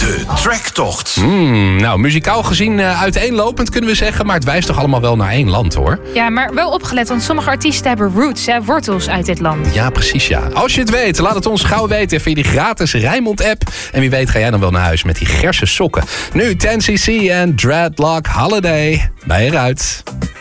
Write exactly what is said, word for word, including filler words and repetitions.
De Tracktocht. Hmm, nou, muzikaal gezien uh, uiteenlopend kunnen we zeggen, maar het wijst toch allemaal wel naar één land, hoor. Ja, maar wel opgelet, want sommige artiesten hebben roots, hè, wortels uit dit land. Ja, precies, ja. Als je het weet, laat het ons gauw weten via die gratis Rijnmond-app. En wie weet ga jij dan wel naar huis met die gerse sokken. Nu ten C C en Dreadlock Holiday. Bij eruit.